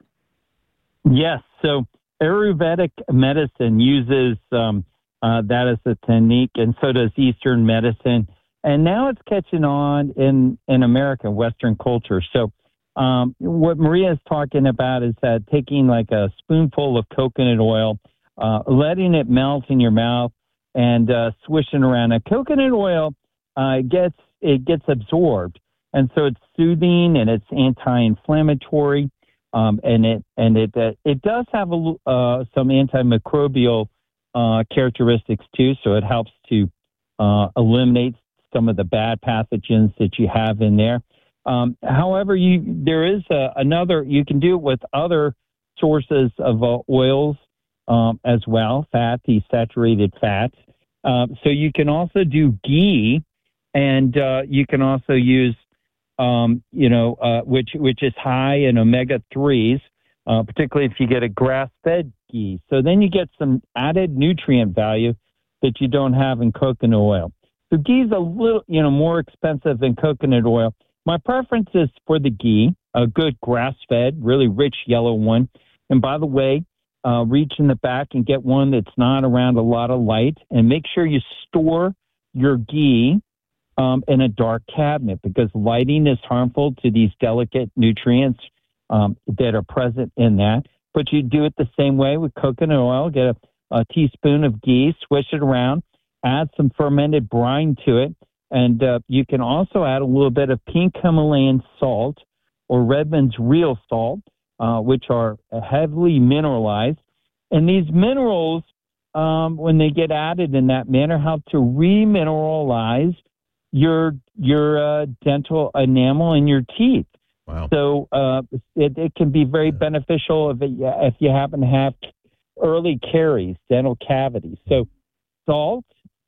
Yes. So Ayurvedic medicine uses um, uh, that as a technique, and so does Eastern medicine. And now it's catching on in, in America, Western culture. So um, what Maria is talking about is that taking like a spoonful of coconut oil, uh, letting it melt in your mouth, and uh, swishing around. Now, coconut oil uh, gets it gets absorbed, and so it's soothing and it's anti-inflammatory. Um, and it and it uh, it does have a, uh, some antimicrobial uh, characteristics too, so it helps to uh, eliminate some of the bad pathogens that you have in there. Um, however, you there is a, another you can do it with other sources of uh, oils um, as well, fat, these saturated fats. Uh, so you can also do ghee, and uh, you can also use. Um, you know, uh, which which is high in omega threes, uh, particularly if you get a grass-fed ghee. So then you get some added nutrient value that you don't have in coconut oil. So ghee is a little, you know, more expensive than coconut oil. My preference is for the ghee, a good grass-fed, really rich yellow one. And by the way, uh, reach in the back and get one that's not around a lot of light, and make sure you store your ghee Um, in a dark cabinet, because lighting is harmful to these delicate nutrients um, that are present in that. But you do it the same way with coconut oil. Get a, a teaspoon of ghee, swish it around, add some fermented brine to it, and uh, you can also add a little bit of pink Himalayan salt or Redmond's real salt, uh, which are heavily mineralized. And these minerals, um, when they get added in that manner, help to remineralize your your uh, dental enamel in your teeth. Wow. So uh, it, it can be very beneficial if, it, if you happen to have early caries, dental cavities. So salt,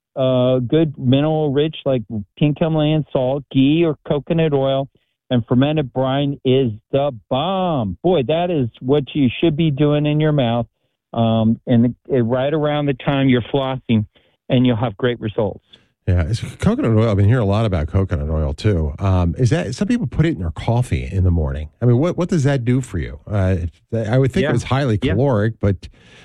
uh, good mineral rich like pink Himalayan salt, ghee or coconut oil, and fermented brine is the bomb. Boy, that is what you should be doing in your mouth, um, and it, right around the time you're flossing, and you'll have great results. Yeah, it's coconut oil. I've been hearing a lot about coconut oil too. Um, is that some people put it in their coffee in the morning? I mean, what what does that do for you? Uh, I would think yeah. it was highly yeah. caloric, but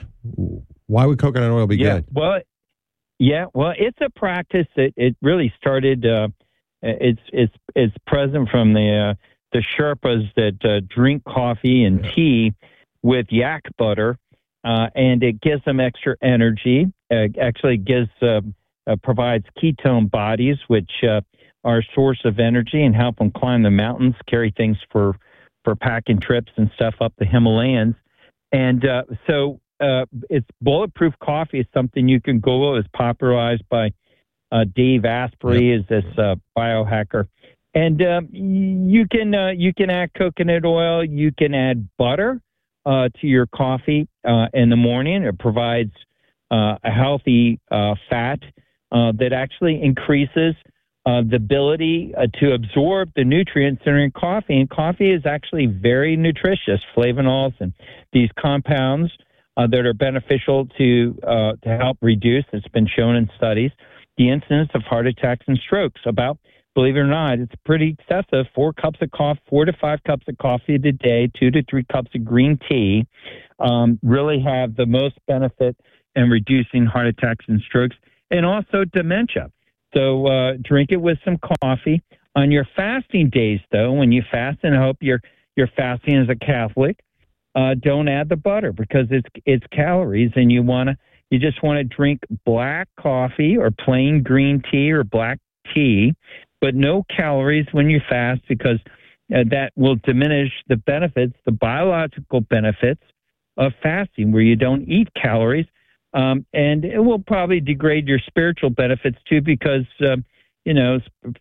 why would coconut oil be yeah. good? Well, yeah, well, it's a practice that it really started. Uh, it's it's it's present from the uh, the Sherpas that uh, drink coffee and tea with yak butter, uh, and it gives them extra energy. Uh, actually, gives uh, uh, provides ketone bodies, which uh, are a source of energy and help them climb the mountains, carry things for for packing trips and stuff up the Himalayas. And uh, so uh, it's bulletproof coffee is something you can Google. It's popularized by uh, Dave Asprey, yep. is this uh, biohacker. And uh, you can uh, you can add coconut oil. You can add butter uh, to your coffee uh, in the morning. It provides uh, a healthy uh, fat uh, that actually increases Uh, the ability uh, to absorb the nutrients that are in coffee. And coffee is actually very nutritious, flavonols and these compounds uh, that are beneficial to uh, to help reduce, it's been shown in studies, the incidence of heart attacks and strokes. About, believe it or not, it's pretty excessive. Four cups of coffee, four to five cups of coffee a day, two to three cups of green tea um, really have the most benefit in reducing heart attacks and strokes, and also dementia. So uh, drink it with some coffee. On your fasting days, though, when you fast, and I hope you're you're fasting as a Catholic, uh, don't add the butter because it's it's calories, and you wanna you just want to drink black coffee or plain green tea or black tea, but no calories when you fast because uh, that will diminish the benefits, the biological benefits of fasting, where you don't eat calories. Um, and it will probably degrade your spiritual benefits too, because, uh, you know,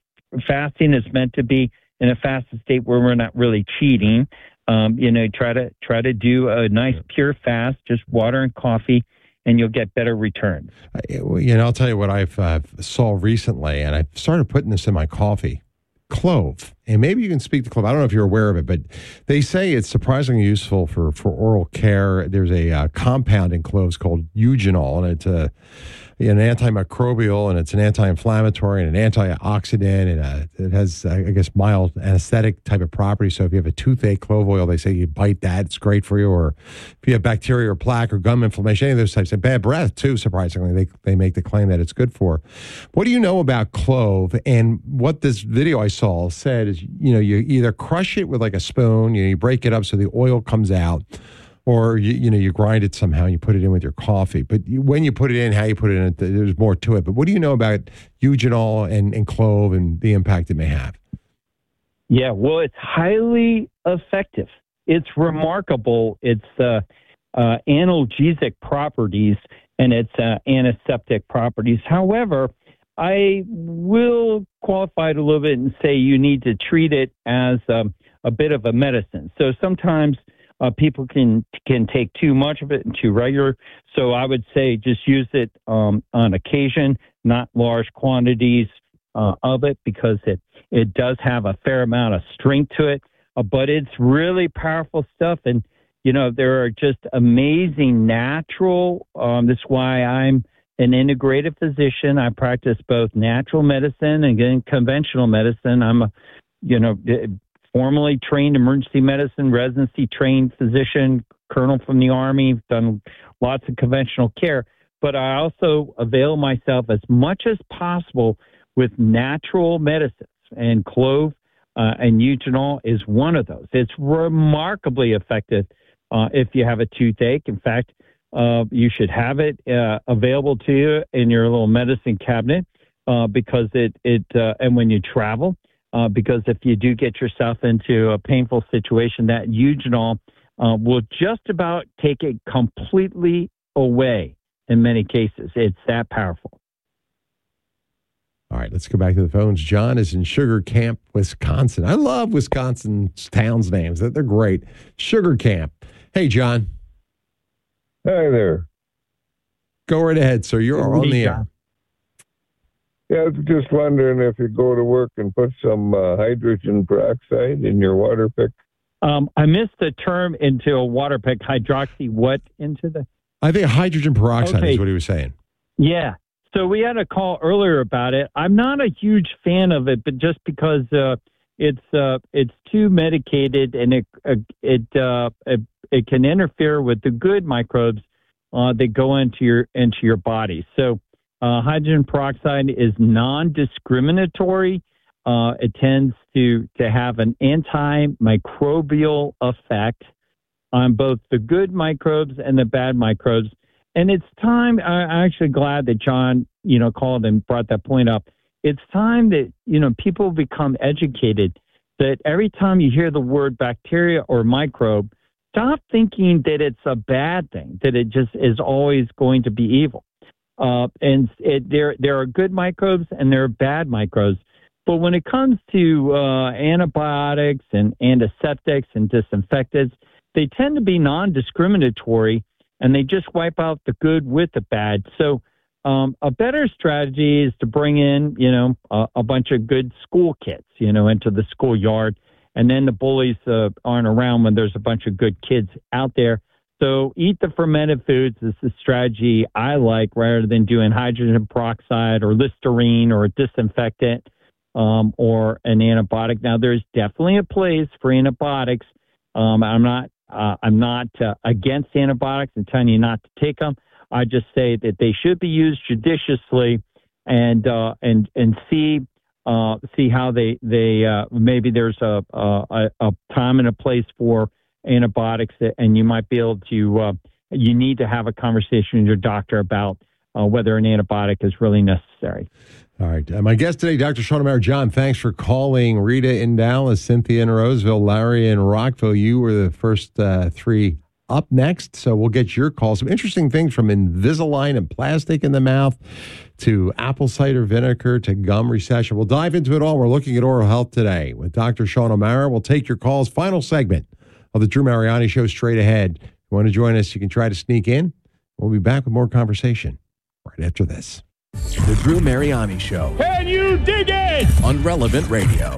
fasting is meant to be in a fasted state where we're not really cheating. Um, you know, try to try to do a nice pure fast, just water and coffee, and you'll get better returns. You know, I'll tell you what I've uh, saw recently, and I started putting this in my coffee. Clove. And maybe you can speak to clove. I don't know if you're aware of it, but they say it's surprisingly useful for, for oral care. There's a uh, compound in cloves called eugenol, and it's a, an antimicrobial, and it's an anti-inflammatory and an antioxidant, and uh, it has, I guess, mild anesthetic type of properties. So if you have a toothache, clove oil, they say you bite that, it's great for you. Or if you have bacteria or plaque or gum inflammation, any of those types, and bad breath too, surprisingly, they, they make the claim that it's good for. What do you know about clove? And what this video I saw said is, you know, you either crush it with like a spoon, you know, you break it up so the oil comes out, or you, you know, you grind it somehow and you put it in with your coffee. But you, when you put it in, how you put it in, there's more to it. But what do you know about eugenol and, and clove and the impact it may have? Yeah, well, it's highly effective. It's remarkable. It's uh, uh, analgesic properties and its uh, antiseptic properties. However, I will qualify it a little bit and say you need to treat it as um, a bit of a medicine. So sometimes uh, people can can take too much of it and too regular. So I would say just use it um, on occasion, not large quantities uh, of it, because it, it does have a fair amount of strength to it. Uh, but it's really powerful stuff. And, you know, there are just amazing natural, um, that's why I'm an integrative physician. I practice both natural medicine and again, conventional medicine. I'm a, you know, formally trained emergency medicine, residency trained physician, colonel from the Army, done lots of conventional care. But I also avail myself as much as possible with natural medicines, and clove uh, and eugenol is one of those. It's remarkably effective uh, if you have a toothache. In fact, Uh, you should have it uh, available to you in your little medicine cabinet uh, because it, it uh, and when you travel, uh, because if you do get yourself into a painful situation, that eugenol uh, will just about take it completely away in many cases. It's that powerful. All right, let's go back to the phones. John is in Sugar Camp, Wisconsin. I love Wisconsin's towns' names. They're great. Sugar Camp. Hey, John. Hi there. Go right ahead, sir. You're on the air. Yeah, I was just wondering if you go to work and put some uh, hydrogen peroxide in your water pick. Um, I missed the term into a water pick. Hydroxy what into the? I think hydrogen peroxide okay. is what he was saying. Yeah. So we had a call earlier about it. I'm not a huge fan of it, but just because uh, it's uh, it's too medicated and it uh, it, uh, it it can interfere with the good microbes uh, that go into your into your body. So uh, hydrogen peroxide is non-discriminatory uh, it tends to, to have an antimicrobial effect on both the good microbes and the bad microbes. And it's time, I'm actually glad that John, you know, called and brought that point up. It's time that, you know, people become educated that every time you hear the word bacteria or microbe, stop thinking that it's a bad thing, that it just is always going to be evil. Uh, and it, there, there are good microbes and there are bad microbes. But when it comes to uh, antibiotics and antiseptics and disinfectants, they tend to be non-discriminatory, and they just wipe out the good with the bad. So um, a better strategy is to bring in, you know, a, a bunch of good school kits, you know, into the schoolyard, and then the bullies uh, aren't around when there's a bunch of good kids out there. So eat the fermented foods is the strategy I like, rather than doing hydrogen peroxide or Listerine or a disinfectant um, or an antibiotic. Now, there's definitely a place for antibiotics. Um, I'm not uh, I'm not uh, against antibiotics and telling you not to take them. I just say that they should be used judiciously, and uh, and and see uh, see how they they uh, maybe there's a, a a time and a place for antibiotics, and you might be able to, uh, you need to have a conversation with your doctor about uh, whether an antibiotic is really necessary. All right. Uh, my guest today, Doctor Sean O'Mara. John, thanks for calling. Rita in Dallas, Cynthia in Roseville, Larry in Rockville. You were the first uh, three up next, so we'll get your call. Some interesting things from Invisalign and plastic in the mouth to apple cider vinegar to gum recession. We'll dive into it all. We're looking at oral health today with Doctor Sean O'Mara. We'll take your calls. Final segment of the Drew Mariani Show straight ahead. If you want to join us, you can try to sneak in. We'll be back with more conversation right after this. The Drew Mariani Show. Can you dig it? On Relevant Radio.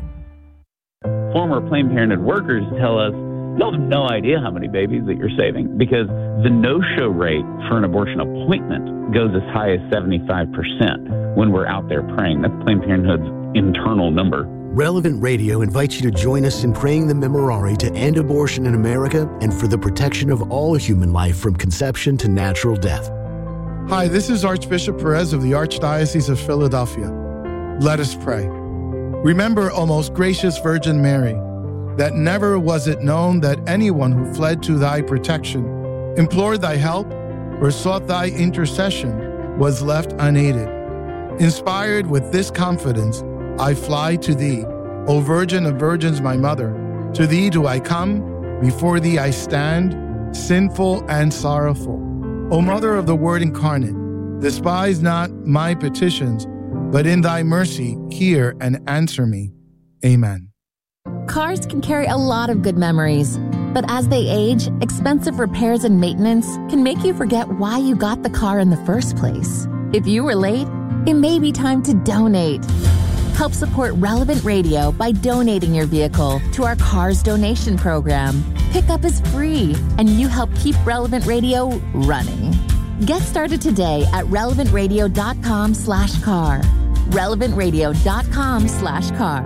Former Planned Parenthood workers tell us they'll have no idea how many babies that you're saving, because the no-show rate for an abortion appointment goes as high as seventy-five percent when we're out there praying. That's Planned Parenthood's internal number. Relevant Radio invites you to join us in praying the Memorare to end abortion in America and for the protection of all human life from conception to natural death. Hi, this is Archbishop Perez of the Archdiocese of Philadelphia. Let us pray. Remember, O most gracious Virgin Mary, that never was it known that anyone who fled to thy protection, implored thy help, or sought thy intercession was left unaided. Inspired with this confidence, I fly to thee, O Virgin of Virgins, my mother. To thee do I come, before thee I stand, sinful and sorrowful. O Mother of the Word incarnate, despise not my petitions, but in thy mercy hear and answer me. Amen. Cars can carry a lot of good memories, but as they age, expensive repairs and maintenance can make you forget why you got the car in the first place. If you were late, it may be time to donate. Help support Relevant Radio by donating your vehicle to our Cars Donation Program. Pickup is free, and you help keep Relevant Radio running. Get started today at relevantradio.com slash car. relevantradio.com slash car.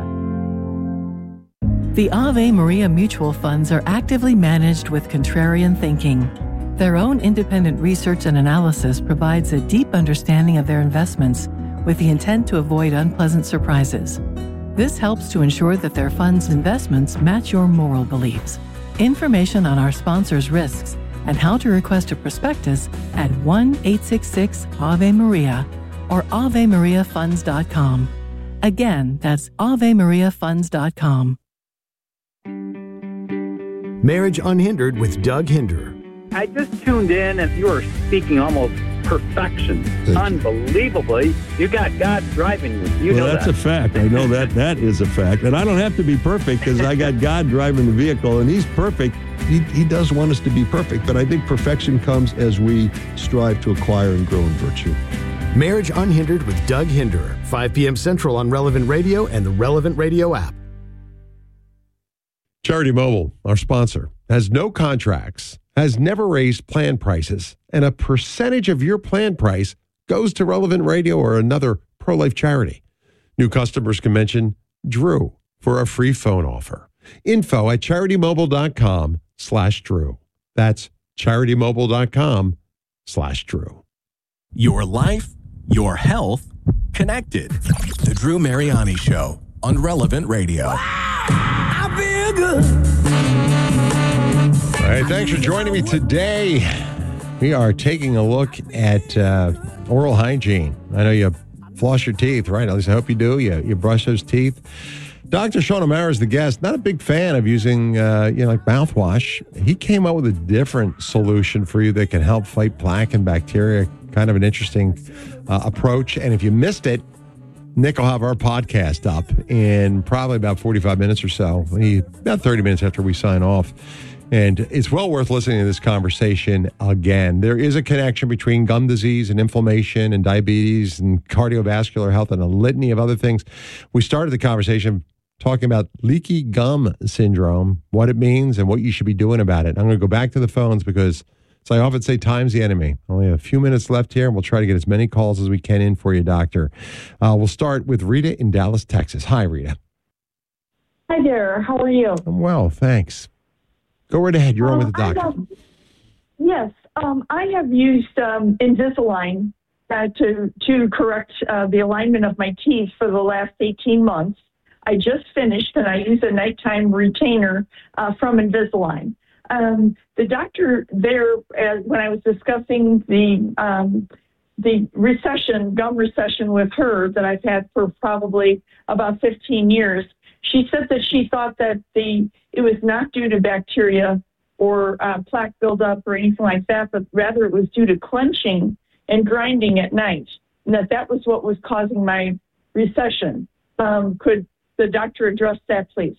The Ave Maria Mutual Funds are actively managed with contrarian thinking. Their own independent research and analysis provides a deep understanding of their investments with the intent to avoid unpleasant surprises. This helps to ensure that their funds' investments match your moral beliefs. Information on our sponsors' risks and how to request a prospectus at one eight six six Ave Maria or ave maria funds dot com. Again, that's ave maria funds dot com. Marriage Unhindered with Doug Hinderer. I just tuned in and you were speaking almost perfection. Unbelievably. You got God driving you. You well, know that's that. a fact. I know that that is a fact. And I don't have to be perfect because I got God driving the vehicle and he's perfect. He, he does want us to be perfect. But I think perfection comes as we strive to acquire and grow in virtue. Marriage Unhindered with Doug Hinderer. five p.m. Central on Relevant Radio and the Relevant Radio app. Charity Mobile, our sponsor, has no contracts, has never raised plan prices, and a percentage of your plan price goes to Relevant Radio or another pro-life charity. New customers can mention Drew for a free phone offer. Info at CharityMobile.com slash Drew. That's CharityMobile.com slash Drew. Your life, your health, connected. The Drew Mariani Show on Relevant Radio. I feel good. All right, thanks for joining me today. We are taking a look at uh, oral hygiene. I know you floss your teeth, right? At least I hope you do. You, you brush those teeth. Doctor Sean O'Mara is the guest. Not a big fan of using, uh, you know, like mouthwash. He came up with a different solution for you that can help fight plaque and bacteria. Kind of an interesting uh, approach. And if you missed it, Nick will have our podcast up in probably about forty-five minutes or so, he, about thirty minutes after we sign off. And it's well worth listening to this conversation again. There is a connection between gum disease and inflammation and diabetes and cardiovascular health and a litany of other things. We started the conversation talking about leaky gum syndrome, what it means and what you should be doing about it. I'm going to go back to the phones because, as I often say, time's the enemy. Only a few minutes left here, and we'll try to get as many calls as we can in for you, Doctor. Uh, we'll start with Rita in Dallas, Texas. Hi, Rita. Hi there. How are you? I'm well, thanks. Go right ahead. You're um, on with the doctor. Have, yes. Um, I have used um, Invisalign uh, to, to correct uh, the alignment of my teeth for the last eighteen months. I just finished, and I use a nighttime retainer uh, from Invisalign. Um, the doctor there, uh, when I was discussing the um, the recession, gum recession with her that I've had for probably about fifteen years, she said that she thought that the it was not due to bacteria or uh, plaque buildup or anything like that, but rather it was due to clenching and grinding at night, and that that was what was causing my recession. Um, could the doctor address that, please?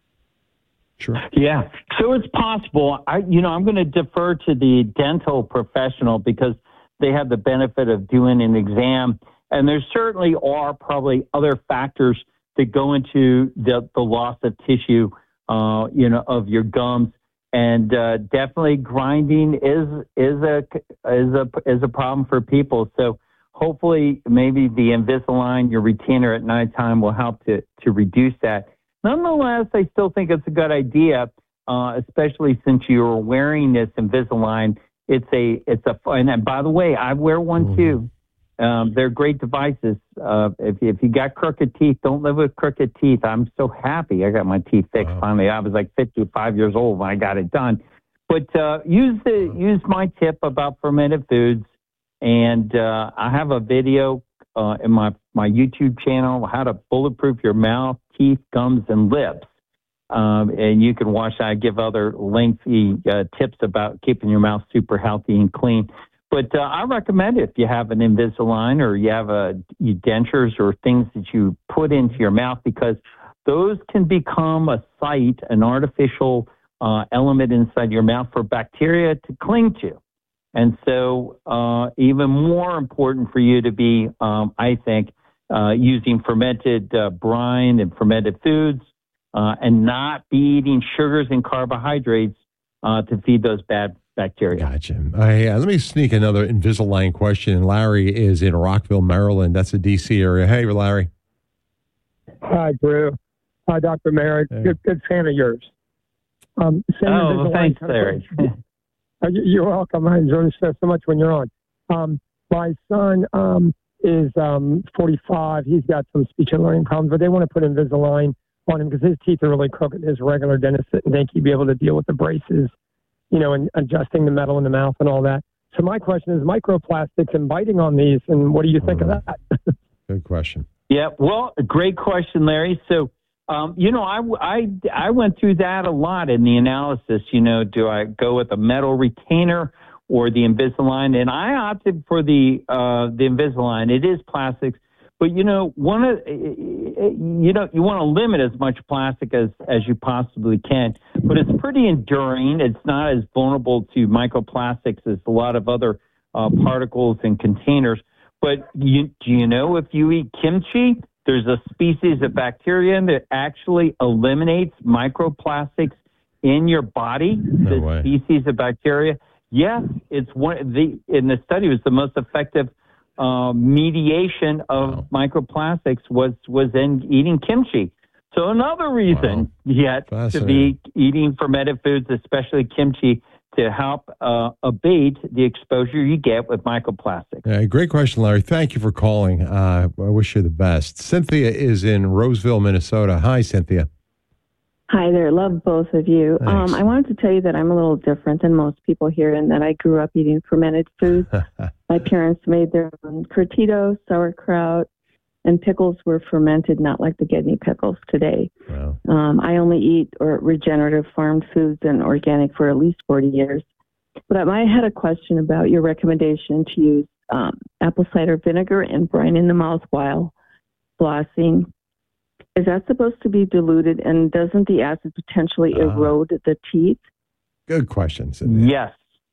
Sure. Yeah. So it's possible. I, you know, I'm going to defer to the dental professional because they have the benefit of doing an exam. And there certainly are probably other factors that go into the, the loss of tissue, uh, you know, of your gums. And uh, definitely grinding is is a is a is a problem for people. So hopefully, maybe the Invisalign, your retainer at nighttime, will help to to reduce that. Nonetheless, I still think it's a good idea, uh, especially since you're wearing this Invisalign. It's a, it's a, and by the way, I wear one too. Um, they're great devices. Uh, if, if you got crooked teeth, don't live with crooked teeth. I'm so happy I got my teeth fixed wow. finally. I was like fifty-five years old when I got it done. But uh, use the use my tip about fermented foods, and uh, I have a video uh, in my my YouTube channel how to bulletproof your mouth, teeth, gums, and lips. Um, and you can watch. I give other lengthy uh, tips about keeping your mouth super healthy and clean. But uh, I recommend it if you have an Invisalign or you have a you dentures or things that you put into your mouth, because those can become a site, an artificial uh, element inside your mouth for bacteria to cling to. And so uh, even more important for you to be, um, I think, uh, using fermented uh, brine and fermented foods uh, and not be eating sugars and carbohydrates uh, to feed those bad bacteria. Gotcha. I, uh, let me sneak another Invisalign question. Larry is in Rockville, Maryland. That's the D C area. Hey, Larry. Hi, Drew. Hi, Doctor Merritt. Hey. Good, good fan of yours. Um, oh, well, thanks, Larry. You're welcome. I enjoy the show so much when you're on. Um, my son um, is um, forty-five. He's got some speech and learning problems, but they want to put Invisalign on him because his teeth are really crooked. His regular dentist didn't think he'd be able to deal with the braces, you know, and adjusting the metal in the mouth and all that. So my question is microplastics and biting on these, and what do you think mm. of that? Good question. Yeah, well, great question, Larry. So, um, you know, I, I, I went through that a lot in the analysis. You know, do I go with a metal retainer or the Invisalign? And I opted for the uh, the Invisalign. It is plastics. But, you know, one of, you know, you want to limit as much plastic as, as you possibly can, but it's pretty enduring. It's not as vulnerable to microplastics as a lot of other uh, particles and containers. But you, do you know if you eat kimchi, there's a species of bacteria that actually eliminates microplastics in your body? No the way. Species of bacteria. Yes, it's one. The in the study it was the most effective Uh, mediation of wow. microplastics was, was in eating kimchi. So another reason wow. yet to be eating fermented foods, especially kimchi, to help uh, abate the exposure you get with microplastics. Yeah, great question, Larry. Thank you for calling. Uh, I wish you the best. Cynthia is in Roseville, Minnesota. Hi, Cynthia. Hi there. Love both of you. Um, I wanted to tell you that I'm a little different than most people here in that I grew up eating fermented foods. My parents made their own curtido, sauerkraut, and pickles were fermented, not like the Gedney pickles today. Wow. Um, I only eat or regenerative farmed foods and organic for at least forty years. But I had a question about your recommendation to use um, apple cider vinegar and brine in the mouth while flossing. Is that supposed to be diluted, and doesn't the acid potentially Uh, erode the teeth? Good question, Cynthia. Yes,